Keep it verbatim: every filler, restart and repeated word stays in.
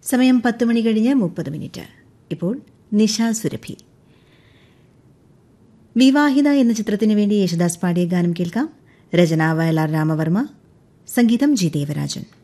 സമയം പത്ത് മണി കഴിഞ്ഞ് മുപ്പത് മിനിറ്റ്. ഇപ്പോൾ നിശ സുരഭി. വിവാഹിത എന്ന ചിത്രത്തിനു വേണ്ടി യേശുദാസ് പാടിയ ഗാനം കേൾക്കാം. രചന വയലാർ രാമവർമ്മ, സംഗീതം ജി ദേവരാജൻ.